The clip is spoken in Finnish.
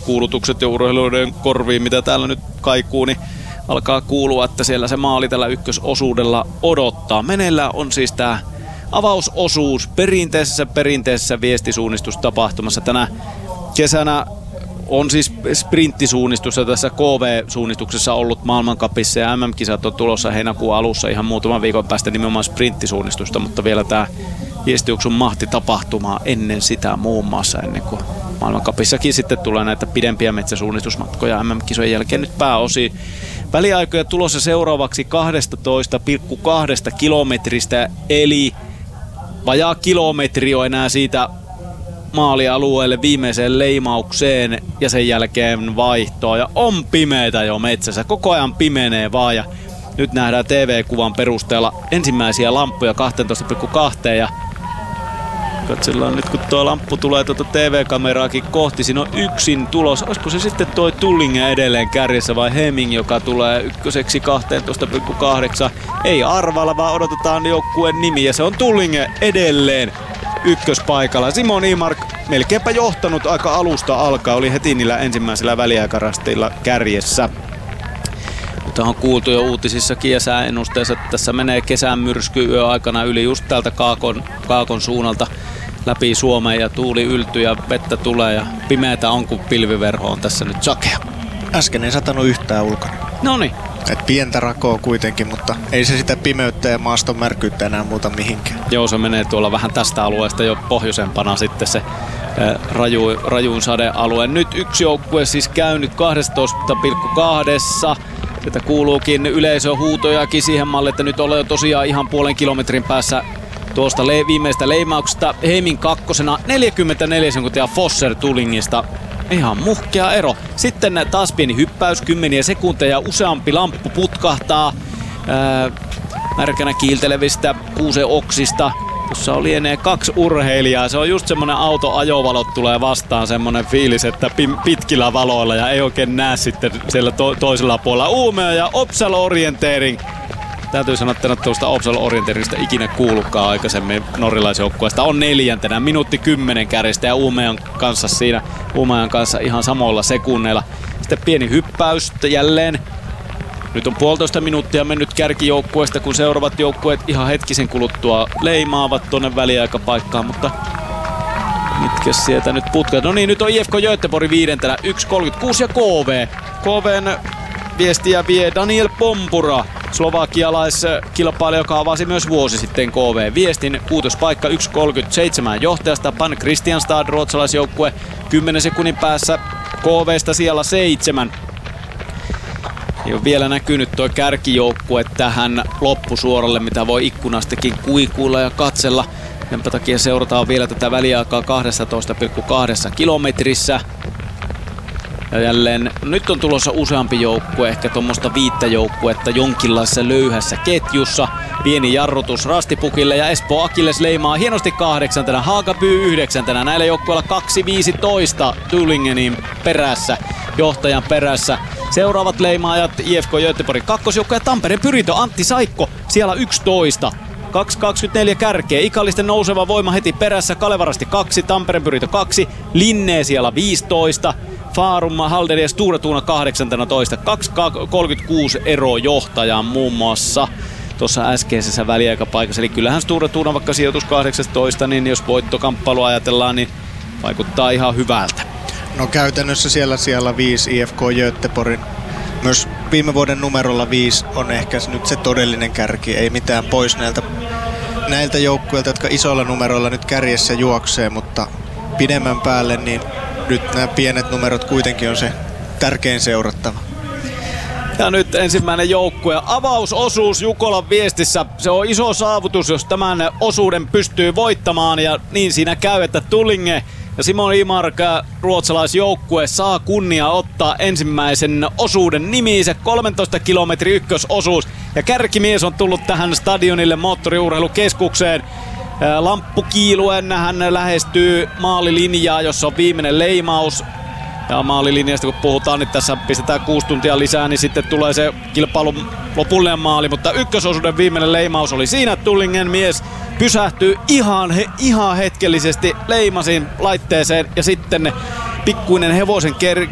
kuulutukset ja urheilijoiden korviin, mitä täällä nyt kaikuu, niin alkaa kuulua, että siellä se maali tällä ykkösosuudella odottaa. Meneillään on siis tää avausosuus perinteisessä viestisuunnistustapahtumassa. Tänä kesänä on siis sprinttisuunnistusta tässä KV-suunnistuksessa ollut maailmancupissa ja MM-kisat on tulossa heinäkuun alussa ihan muutaman viikon päästä nimenomaan sprinttisuunnistusta, mutta vielä tää viestijuoksun mahtitapahtuma ennen sitä muun muassa, ennen kuin maailmancupissakin sitten tulee näitä pidempiä metsäsuunnistusmatkoja MM-kisojen jälkeen nyt pääosin. Väliaikoja tulossa seuraavaksi 12,2 kilometristä, eli vajaa kilometri on enää siitä maalialueelle viimeiseen leimaukseen ja sen jälkeen vaihtoa. Ja on pimeätä jo metsässä, koko ajan pimenee vaan ja nyt nähdään TV-kuvan perusteella ensimmäisiä lamppuja 12,2 ja katsellaan nyt kun tuo lamppu tulee tuota TV-kameraakin kohti, siinä on yksin tulos. Olisiko se sitten toi Tullinge edelleen kärjessä vai Heming, joka tulee ykköseksi 12,8. Ei arvalla, vaan odotetaan joukkueen nimi ja se on Tullinge edelleen ykköspaikalla. Simon Imark melkeinpä johtanut aika alusta alkaa, oli heti niillä ensimmäisellä väliaikarasteilla kärjessä. Mutta on kuultu jo uutisissakin ja sääennusteessa, että tässä menee kesän myrsky yö aikana yli just täältä Kaakon suunnalta läpi Suomeen ja tuuli yltyy ja vettä tulee ja pimeätä on, kun pilviverho on tässä nyt sakea. Äsken ei satanut yhtään ulkona. Noniin. Et pientä rakoa kuitenkin, mutta ei se sitä pimeyttä ja maaston märkyyttä enää muuta mihinkään. Joo, se menee tuolla vähän tästä alueesta jo pohjoisempana sitten se rajuun sadealue. Nyt yksi joukkue siis käynyt 12,2. Sieltä kuuluukin yleisöhuutojakin siihen malliin, että nyt ollaan jo tosiaan ihan puolen kilometrin päässä tuosta viimeistä leimauksesta. Heimin kakkosena 44 sekuntia Fosser Tullingista. Ihan muhkea ero. Sitten taas pieni hyppäys, 10 sekuntia, useampi lamppu putkahtaa märkänä kiiltelevistä kuusen oksista. Tuossa lienee 2 urheilijaa. Se on just semmonen autoajovalot tulee vastaan, semmonen fiilis, että pitkillä valoilla ja ei oikein näe sitten siellä toisella puolella. Uumea ja Opsal Orienteering. Täytyy sanoa, että tuosta Opsal Orienteeringista ikinä kuullutkaan aikaisemmin norrilaisjoukkueesta. On 4. minuutti 10 kärjestä ja Uumean kanssa ihan samoilla sekunneilla. Sitten pieni hyppäys jälleen. Nyt on 1,5 minuuttia mennyt kärkijoukkueesta, kun seuraavat joukkueet ihan hetkisen kuluttua leimaavat tonne väliaikapaikkaan, mutta mitkä sieltä nyt putkat? No niin, nyt on IFK Göteborg 5. 1.36 ja KV. KVn viestiä vie Daniel Pompura, slovakialaiskilpailija, joka avasi myös vuosi sitten KV-viestin. 6. paikka 1.37 johtajasta Pan Kristianstad, ruotsalaisjoukkue 10 sekunnin päässä KVstä siellä 7. Ei ole vielä näkynyt tuo kärkijoukkue tähän loppusuoralle, mitä voi ikkunastakin kuikuilla ja katsella. Senpä takia seurataan vielä tätä väliaikaa 12,2 kilometrissä. Ja jälleen nyt on tulossa useampi joukkue, ehkä tuommoista 5 joukkuetta jonkinlaisessa löyhässä ketjussa. Pieni jarrutus Rastipukille ja Espoo Akilles leimaa hienosti 8. Haakaby 9. Näillä joukkueilla 2.15 Tullingenin perässä, johtajan perässä. Seuraavat leimaajat IFK Göteborg kakkosjoukko ja Tampereen Pyrintö Antti Saikko siellä 11. 2.24 kärkeä. Ikallisten nouseva voima heti perässä. Kalevarasti 2, Tampereen Pyrintö 2, Linnee siellä 15. Farum, Halder ja Sture Tuuna 18. 2.36 ero johtajaan muun muassa tuossa äskeisessä väliaikapaikassa. Eli kyllähän Sture Tuuna vaikka sijoitus 18, niin jos voittokamppailua ajatellaan, niin vaikuttaa ihan hyvältä. No käytännössä siellä 5 IFK Göteborgin. Myös viime vuoden numerolla 5 on ehkä nyt se todellinen kärki. Ei mitään pois näiltä joukkueilta, jotka isoilla numeroilla nyt kärjessä juoksee, mutta pidemmän päälle niin nyt nämä pienet numerot kuitenkin on se tärkein seurattava. Ja nyt ensimmäinen joukkue. Avausosuus Jukolan viestissä. Se on iso saavutus, jos tämän osuuden pystyy voittamaan. Ja niin siinä käy, että Tullinge ja Simon Imark, ruotsalaisjoukkue, saa kunnia ottaa ensimmäisen osuuden nimiinsä. 13 kilometri ykkösosuus. Ja kärkimies on tullut tähän stadionille moottoriurheilukeskukseen. Lamppu kiiluen hän lähestyy maalilinjaa, jossa on viimeinen leimaus. Ja maalilinjasta kun puhutaan, niin tässä pistetään 6 tuntia lisää, niin sitten tulee se kilpailun lopullinen maali. Mutta ykkösosuuden viimeinen leimaus oli siinä. Tullingen mies pysähtyy ihan hetkellisesti leimasin laitteeseen ja sitten pikkuinen hevosen